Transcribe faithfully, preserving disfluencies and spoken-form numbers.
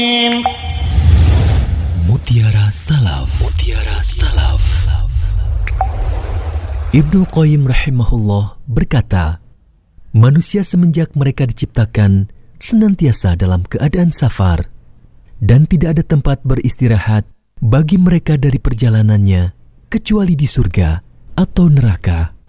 Mutiara Salaf. Mutiara Salaf. Ibnu Qayyim rahimahullah berkata, manusia semenjak mereka diciptakan senantiasa dalam keadaan safar dan tidak ada tempat beristirahat bagi mereka dari perjalanannya kecuali di surga atau neraka.